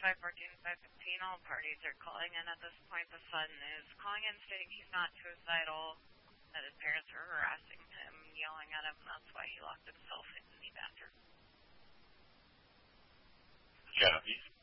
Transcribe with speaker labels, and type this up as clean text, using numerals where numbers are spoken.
Speaker 1: 5:14, 5:15, all parties are calling in at this point. The son is calling in stating he's not suicidal, that his parents are harassing him, yelling at him, and that's why he locked himself in the bathroom.
Speaker 2: Copy.